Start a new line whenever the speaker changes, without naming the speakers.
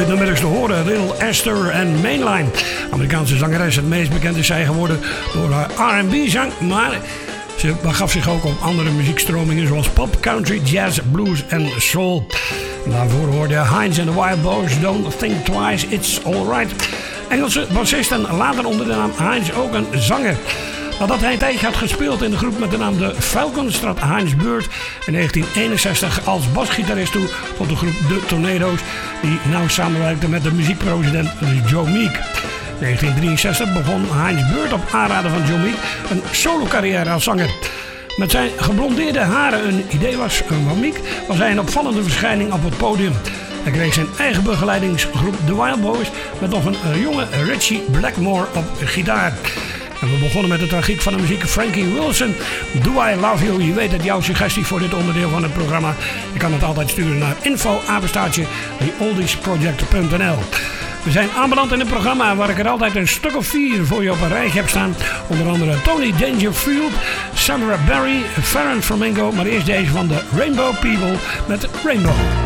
dit nummer is te horen. Little Esther en Mainline. Amerikaanse zangeres. Het meest bekend is zij geworden door haar R&B-zang. Maar ze begaf zich ook op andere muziekstromingen zoals pop, country, jazz, blues en soul. Daarvoor hoorde Heinz and the Wild Boys. Don't think twice, it's alright. Engelse bassist en later onder de naam Heinz ook een zanger. Nadat hij een tijdje had gespeeld in de groep met de naam de Falcons, trad Heinz Beard in 1961 als basgitarist toe tot de groep The Tornado's, die nauw samenwerkte met de muziekproducent Joe Meek. In 1963 begon Heinz Beard op aanraden van Joe Meek een solo-carrière als zanger. Met zijn geblondeerde haren een idee was van Meek, was hij een opvallende verschijning op het podium. Hij kreeg zijn eigen begeleidingsgroep The Wild Boys met nog een jonge Richie Blackmore op gitaar. En we begonnen met de tragiek van de muziek Frankie Wilson. Do I Love You? Je weet het, jouw suggestie voor dit onderdeel van het programma. Je kan het altijd sturen naar info@theoldiesproject.nl. We zijn aanbeland in het programma waar ik er altijd een stuk of 4 voor je op een rijtje heb staan. Onder andere Tony Dangerfield, Sandra Berry, Farron Flamingo. Maar eerst deze van de Rainbow People met Rainbow.